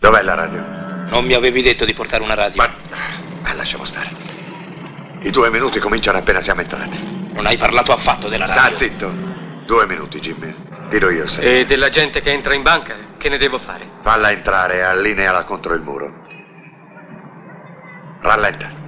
Dov'è la radio? Non mi avevi detto di portare una radio. Ma lasciamo stare. I 2 minuti cominciano appena siamo entrati. Non hai parlato affatto della radio. Sta zitto. 2 minuti, Jimmy. Dirò io, sai. E della gente che entra in banca, che ne devo fare? Falla entrare e allineala contro il muro. Rallenta.